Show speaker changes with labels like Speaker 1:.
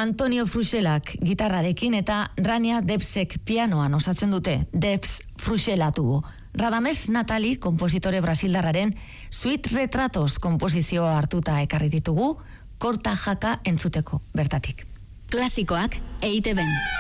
Speaker 1: Antonio Fruxelak gitarrarekin eta Rania Debsek pianoan osatzen dute. Debs Fruxela tuvo. Radamés Natali, kompositore brasildarraren Sweet Retratos komposizioa hartuta ekarri ditugu, Korta Jaka entzuteko bertatik.
Speaker 2: Klasikoak EITB-n.